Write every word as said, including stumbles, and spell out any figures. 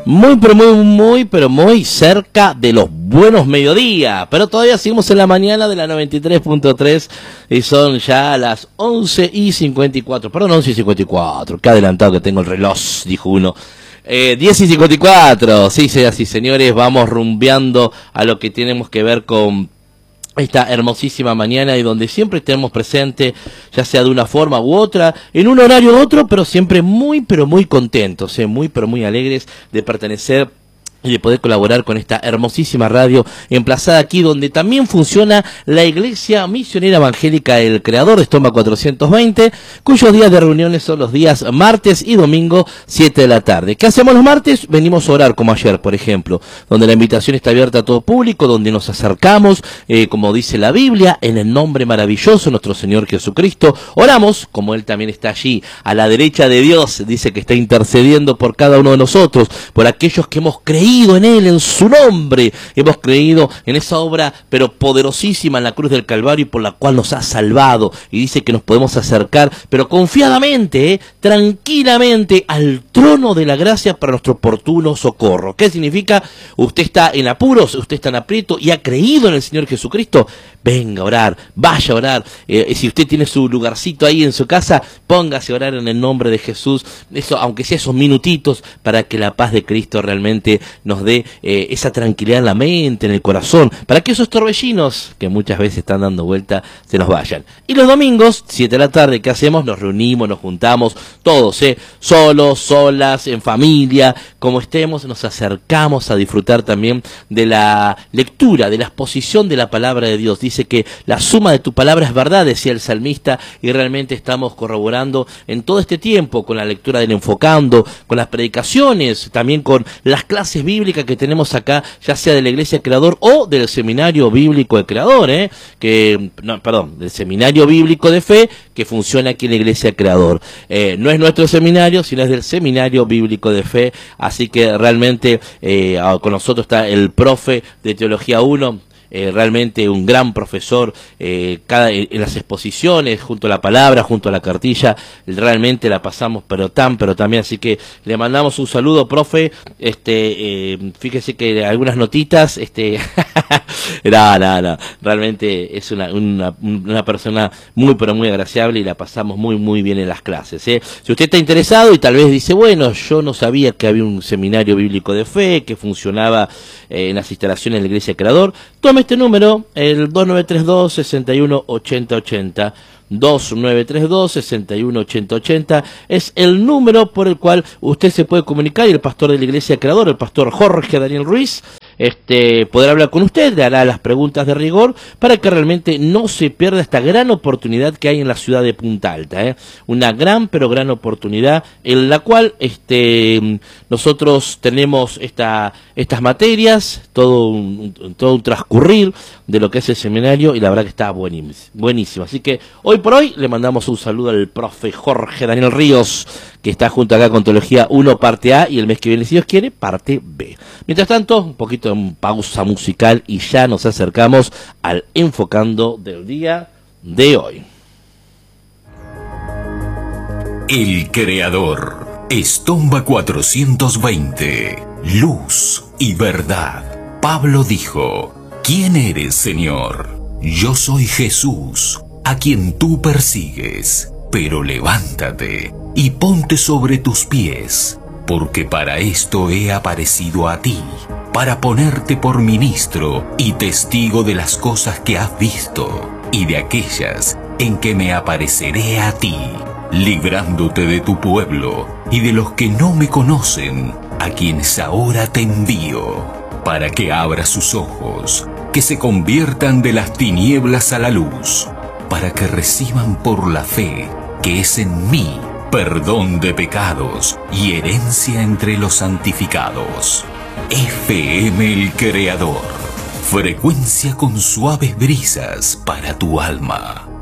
Muy, pero muy, muy, pero muy cerca de los buenos mediodías. Pero todavía seguimos en la mañana de la noventa y tres punto tres y son ya las once y cincuenta y cuatro. Perdón, once y cincuenta y cuatro. Qué adelantado que tengo el reloj, dijo uno. Eh, diez y cincuenta y cuatro. Sí, sí, así, señores, vamos rumbeando a lo que tenemos que ver con esta hermosísima mañana y donde siempre tenemos presente, ya sea de una forma u otra, en un horario u otro, pero siempre muy, pero muy contentos, eh, muy, pero muy alegres de pertenecer y de poder colaborar con esta hermosísima radio emplazada aquí donde también funciona la Iglesia Misionera Evangélica El Creador de Estomba cuatrocientos veinte, cuyos días de reuniones son los días martes y domingo, siete de la tarde. ¿Qué hacemos los martes? Venimos a orar como ayer, por ejemplo, donde la invitación está abierta a todo público, donde nos acercamos, eh, como dice la Biblia, en el nombre maravilloso de nuestro Señor Jesucristo. Oramos, como Él también está allí, a la derecha de Dios, dice que está intercediendo por cada uno de nosotros, por aquellos que hemos creído en Él, en su nombre, hemos creído en esa obra pero poderosísima en la cruz del Calvario y por la cual nos ha salvado, y dice que nos podemos acercar pero confiadamente, eh, tranquilamente al trono de la gracia para nuestro oportuno socorro. ¿Qué significa? Usted está en apuros, usted está en aprieto y ha creído en el Señor Jesucristo, venga a orar, vaya a orar, eh, si usted tiene su lugarcito ahí en su casa, póngase a orar en el nombre de Jesús, eso, aunque sea esos minutitos, para que la paz de Cristo realmente nos dé eh, esa tranquilidad en la mente, en el corazón, para que esos torbellinos que muchas veces están dando vuelta se nos vayan. Y los domingos, siete de la tarde, ¿qué hacemos? Nos reunimos, nos juntamos, todos, eh, solos, solas, en familia, como estemos, nos acercamos a disfrutar también de la lectura, de la exposición de la palabra de Dios. Dice que la suma de tu palabra es verdad, decía el salmista, y realmente estamos corroborando en todo este tiempo con la lectura del Enfocando, con las predicaciones, también con las clases bíblicas que tenemos acá, ya sea de la Iglesia Creador o del Seminario Bíblico de Creador, eh, que, no, perdón, del Seminario Bíblico de Fe que funciona aquí en la Iglesia Creador. Eh, no es nuestro seminario, sino es del Seminario Bíblico de Fe, así que realmente eh, con nosotros está el profe de Teología uno, Eh, realmente un gran profesor, eh, cada, en las exposiciones, junto a la palabra, junto a la cartilla, realmente la pasamos pero tan, pero también, así que le mandamos un saludo, profe, este, eh, fíjese que algunas notitas, este, no, no, no, realmente es una, una, una persona muy, pero muy agraciable y la pasamos muy, muy bien en las clases, ¿eh? Si usted está interesado y tal vez dice, bueno, yo no sabía que había un seminario bíblico de fe que funcionaba eh, en las instalaciones de la Iglesia Creador, tome este número, el dos nueve tres dos, seis uno ocho cero ocho cero, dos nueve tres dos, seis uno ocho cero ocho cero, es el número por el cual usted se puede comunicar y el pastor de la Iglesia Creador, el pastor Jorge Daniel Ruiz, este, podrá hablar con usted, le hará las preguntas de rigor para que realmente no se pierda esta gran oportunidad que hay en la ciudad de Punta Alta, ¿eh? Una gran, pero gran oportunidad en la cual este, nosotros tenemos esta, estas materias, todo un, todo un transcurrir de lo que es el seminario y la verdad que está buenísimo, buenísimo. Así que hoy por hoy le mandamos un saludo al profe Jorge Daniel Ríos, que está junto acá con Teología uno parte A y el mes que viene, si Dios quiere, parte B. Mientras tanto, un poquito de pausa musical y ya nos acercamos al Enfocando del día de hoy. El Creador, Estomba cuatrocientos veinte, luz y verdad. Pablo dijo, ¿quién eres, Señor? Yo soy Jesús, a quien tú persigues, pero levántate y ponte sobre tus pies, porque para esto he aparecido a ti, para ponerte por ministro y testigo de las cosas que has visto y de aquellas en que me apareceré a ti, librándote de tu pueblo y de los que no me conocen, a quienes ahora te envío, para que abras sus ojos, que se conviertan de las tinieblas a la luz, para que reciban por la fe que es en mí perdón de pecados y herencia entre los santificados. F M El Creador, frecuencia con suaves brisas para tu alma.